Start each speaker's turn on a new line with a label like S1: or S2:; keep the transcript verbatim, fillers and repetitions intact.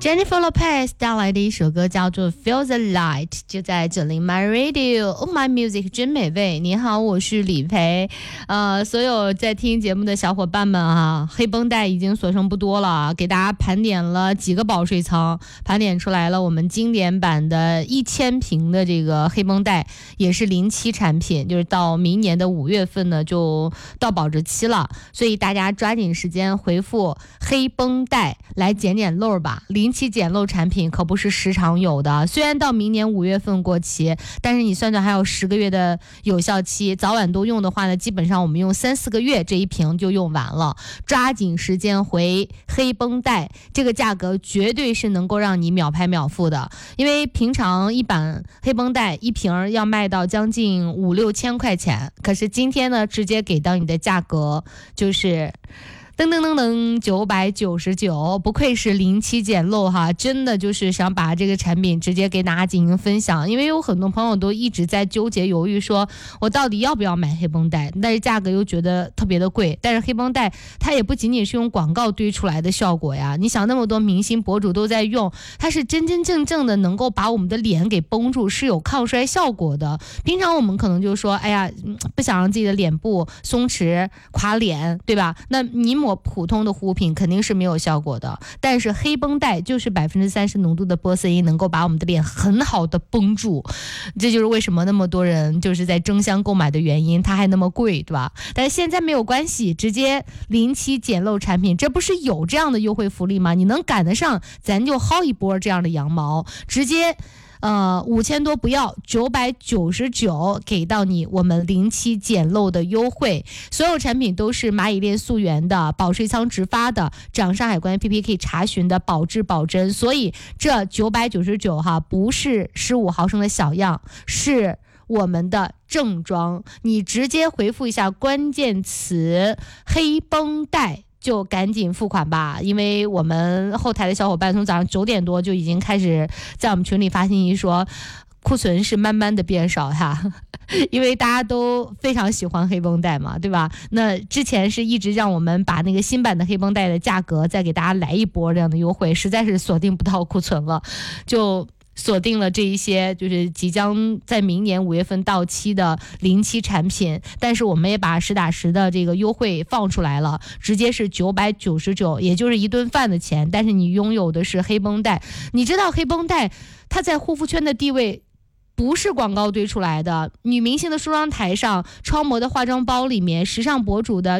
S1: Jennifer Lopez 带来的一首歌叫做 Feel the Light， 就在九零 My Radio Oh My Music 真美味。你好，我是李培。呃，所有在听节目的小伙伴们啊，黑绷带已经所剩不多了，给大家盘点了几个保税仓，盘点出来了我们经典版的一千瓶的这个黑绷带，也是临期产品，就是到明年的五月份呢就到保质期了，所以大家抓紧时间回复黑绷带来捡捡漏吧。临期捡漏产品可不是时常有的，虽然到明年五月份过期，但是你算算还有十个月的有效期，早晚都用的话呢，基本上我们用三四个月这一瓶就用完了。抓紧时间回黑绷带，这个价格绝对是能够让你秒拍秒付的，因为平常一版黑绷带一瓶要卖到将近五六千块钱，可是今天呢直接给到你的价格就是噔噔噔噔九百九十九，不愧是临期捡漏哈，真的就是想把这个产品直接给大家进行分享。因为有很多朋友都一直在纠结犹豫，说我到底要不要买黑绷带，但是价格又觉得特别的贵。但是黑绷带它也不仅仅是用广告堆出来的效果呀，你想那么多明星博主都在用，它是真真正正的能够把我们的脸给绷住，是有抗衰效果的。平常我们可能就说哎呀不想让自己的脸部松弛垮脸，对吧？那你抹普通的护肤品肯定是没有效果的，但是黑绷带就是百分之三十浓度的玻色因能够把我们的脸很好的绷住，这就是为什么那么多人就是在争相购买的原因，它还那么贵，对吧？但是现在没有关系，直接临期捡漏产品，这不是有这样的优惠福利吗？你能赶得上咱就薅一波这样的羊毛，直接呃，五千多不要，九百九十九给到你我们临期捡漏的优惠。所有产品都是蚂蚁链溯源的，保税仓直发的，掌上海关 A P P 可以查询的，保质保真。所以这九百九十九哈，不是十五毫升的小样，是我们的正装。你直接回复一下关键词黑绷带，就赶紧付款吧，因为我们后台的小伙伴从早上九点多就已经开始在我们群里发信息说库存是慢慢的变少哈，因为大家都非常喜欢黑绷带嘛，对吧？那之前是一直让我们把那个新版的黑绷带的价格再给大家来一波这样的优惠，实在是锁定不到库存了，就锁定了这一些就是即将在明年五月份到期的临期产品，但是我们也把实打实的这个优惠放出来了，直接是九百九十九，也就是一顿饭的钱，但是你拥有的是黑绷带。你知道黑绷带它在护肤圈的地位不是广告堆出来的，女明星的梳妆台上，超模的化妆包里面，时尚博主的